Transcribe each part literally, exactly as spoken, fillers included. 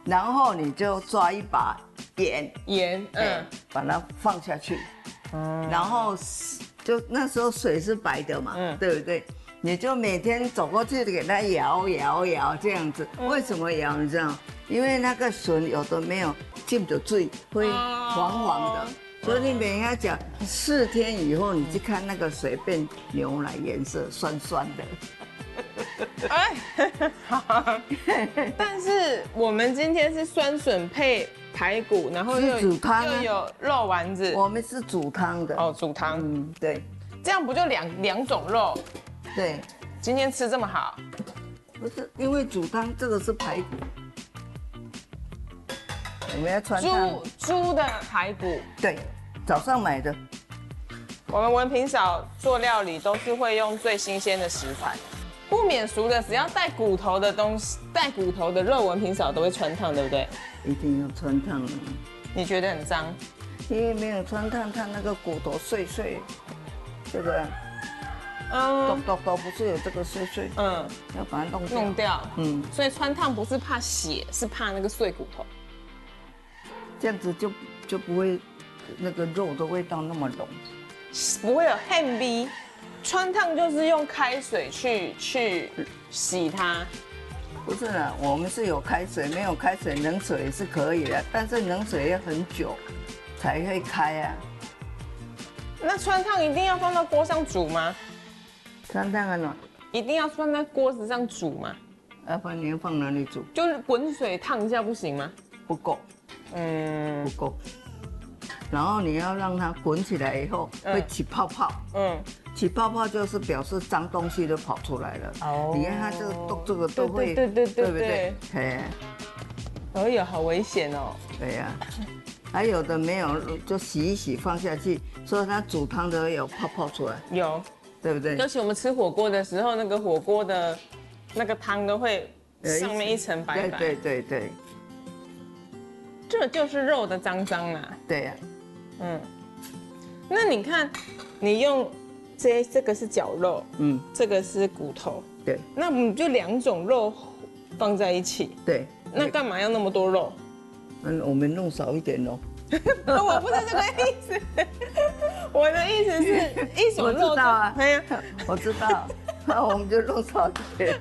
然后你就抓一把盐， 盐，嗯， 把它放下去，嗯，然后就那时候水是白的嘛，嗯，对不对？你就每天走过去给它摇摇摇这样子。为什么摇？你知道？因为那个笋有的没有浸着水，会黄黄的。所以你每天讲四天以后，你去看那个水变牛奶颜色，酸酸的。 哎，但是我们今天是酸笋配排骨，然后又煮汤又有肉丸子。 我们是煮汤的。 哦，煮汤。 嗯，对。 这样不就两两种肉？ 对。 今天吃这么好？ 不是，因为煮汤这个是排骨。我们要穿猪猪的排骨， 对，早上买的。 我们文平嫂做料理都是会用最新鲜的食材，不免俗的，只要带骨头的东西，带骨头的肉，文平嫂都会穿烫，对不对？ 一定要穿烫。 你觉得很脏？ 因为没有穿烫，它那个骨头碎碎，这个， 嗯， 咚咚咚，不是有这个碎碎，嗯，要把它弄掉。 弄掉， 嗯， 所以穿烫不是怕血，是怕那个碎骨头。 这样子就就不会那个肉的味道那么浓， 不会有汗味。穿烫就是用开水去去洗它。 不是啦，我们是有开水，没有开水，冷水也是可以的，但是冷水要很久才会开啊。 那穿烫一定要放到锅上煮吗？ 穿烫啊呢？ 一定要放在锅子上煮吗？ 要不然你要放哪里煮？ 就是滚水烫一下不行吗？ 不够。 嗯， 不够，然后你要让它滚起来以后会起泡泡，嗯，起泡泡就是表示脏东西都跑出来了。哦，你看它这个都这个都会， 对对对对对不对？哎， 哎呀，好危险哦。 对呀，还有的没有就洗一洗放下去，所以它煮汤的有泡泡出来， 有， 对不对？ 尤其我们吃火锅的时候，那个火锅的那个汤都会上面一层白白。 对对对对。 这就是肉的脏脏啊。 对呀， 嗯，那你看，你用这这个是绞肉，嗯，这个是骨头， 对， 那我们就两种肉放在一起， 对， 那干嘛要那么多肉？ 嗯，我们弄少一点哦。 我不是这个意思，我的意思是一手肉。 我知道啊，我知道，那我们就弄少一点。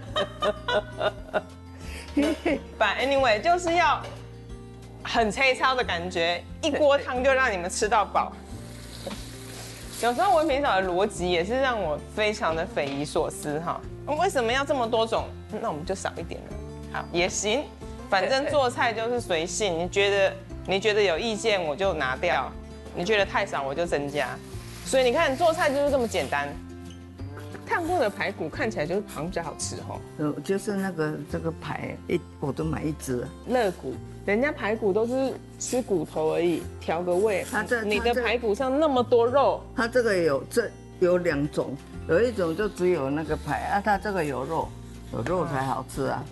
But anyway， 就是要。很粗糙的感觉，一锅汤就让你们吃到饱。有时候文平嫂的逻辑也是让我非常的匪夷所思哈。为什么要这么多种？那我们就少一点了。好，也行，反正做菜就是随性。你觉得你觉得有意见我就拿掉，你觉得太少我就增加。所以你看做菜就是这么简单。烫过的排骨看起来就是好像比较好吃哈。 呃，就是那个这个排一我都买一只。 肋骨。人家排骨都是吃骨头而已，调个味。它这你的排骨上那么多肉， 它这个有这有两种，有一种就只有那个排啊，它这个有肉，有肉才好吃啊。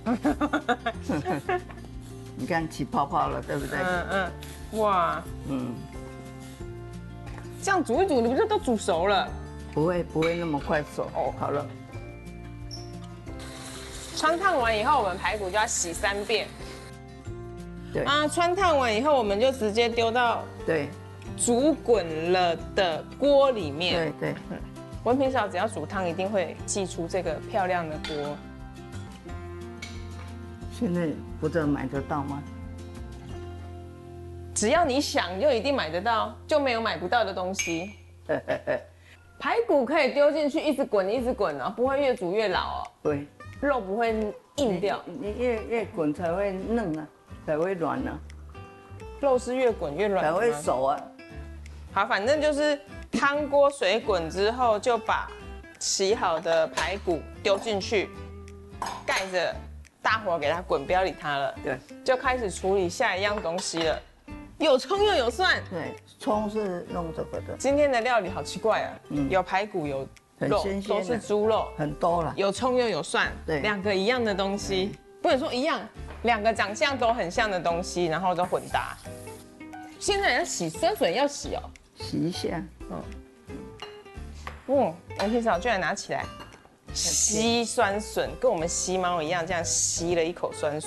你看起泡泡了，对不对？嗯嗯， 哇，嗯，这样煮一煮，你不就都煮熟了？ 不会不会那么快熟哦。好了， 穿烫完以后，我们排骨就要洗三遍。 对啊，穿烫完以后，我们就直接丢到对煮滚了的锅里面。 对对，嗯， 文平嫂只要煮汤，一定会寄出这个漂亮的锅。 现在不知道买得到吗？ 只要你想，就一定买得到，就没有买不到的东西。排骨可以丢进去，一直滚，一直滚啊，不会越煮越老哦。 对， 肉不会硬掉。 你, 你越越滚才会嫩啊。才会软呢、啊， 肉是越滚越软， 才会熟啊。 好，反正就是汤锅水滚之后，就把洗好的排骨丢进去，盖着大火给它滚，不要理它了。 对， 就开始处理下一样东西了。有葱又有蒜。 对，葱是弄这个的。 今天的料理好奇怪啊，嗯、有排骨有肉，都是猪肉， 很多了。 有葱又有蒜，对，两个一样的东西，不能说一样。两个长相都很像的东西，然后都混搭。现在要洗酸笋，要洗哦， 洗一下。嗯， 嗯，文平嫂居然拿起来吸酸笋，跟我们吸猫一样，这样吸了一口酸笋。